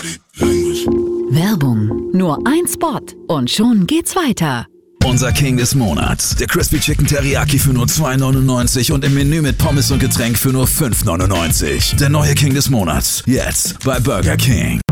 Werbung. Nur ein Spot und schon geht's weiter. Unser King des Monats. Der Crispy Chicken Teriyaki für nur $2,99 und im Menü mit Pommes und Getränk für nur $5,99. Der neue King des Monats. Jetzt bei Burger King.